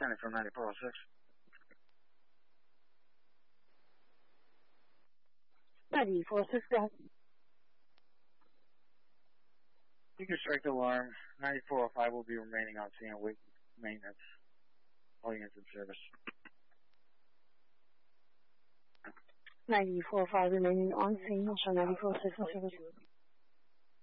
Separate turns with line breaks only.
County from 9406. You can strike the alarm. 9405 will be remaining on scene with maintenance. All units in service.
9405 remaining on scene. I'll show 9406 in service.